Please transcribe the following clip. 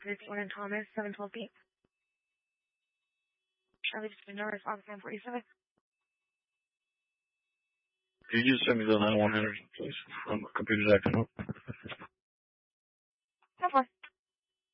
351 and Thomas, 712B. Charlie just Norris, Office 47. Could you just send me the 911, please, from Computers Acting Up?